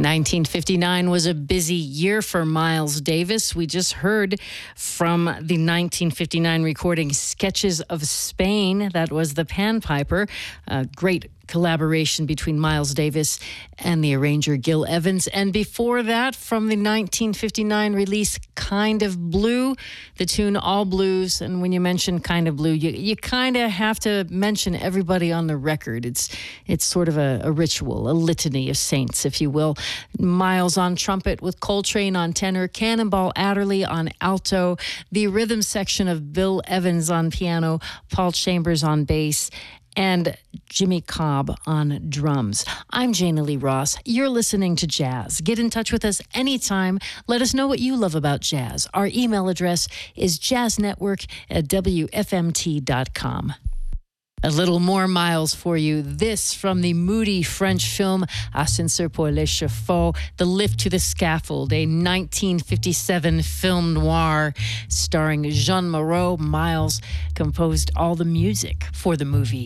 1959 was a busy year for Miles Davis. We just heard from the 1959 recording Sketches of Spain. That was the Panpiper, a great collaboration between Miles Davis and the arranger Gil Evans. And before that, from the 1959 release Kind of Blue, the tune All Blues. And when you mention Kind of Blue, you kind of have to mention everybody on the record. It's sort of a ritual, a litany of saints, if you will. Miles on trumpet with Coltrane on tenor, Cannonball Adderley on alto, the rhythm section of Bill Evans on piano, Paul Chambers on bass, and Jimmy Cobb on drums. I'm Jana Lee Ross. You're listening to Jazz. Get in touch with us anytime. Let us know what you love about jazz. Our email address is jazznetwork@wfmt.com. A little more Miles for you. This from the moody French film Ascenseur pour l'échafaud, The Lift to the Scaffold, a 1957 film noir starring Jean Moreau. Miles composed all the music for the movie.